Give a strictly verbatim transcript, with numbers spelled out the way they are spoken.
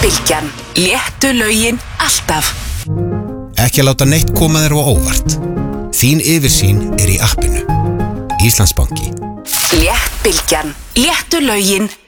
Bylgjan. Léttu lögin alltaf. Ekki að láta neitt koma þér á óvart. Þín yfirsýn er í appinu. Íslandsbanki. Létt Bylgjan. Léttu lögin